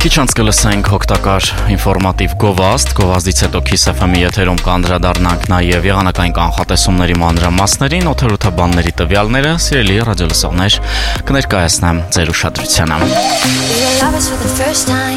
Քիչ անց կլսենք հոգտակար ինֆորմատիվ գովազդից հետո Kiss FM-ի եթերում կանդրադառնանք նաև եղանակային կանխատեսումների մանրամասներին, օդերոթաբանների տվյալները, սիրելի ռադիոլսողներ, կներկայացնեմ ձեր ուշադրությանը։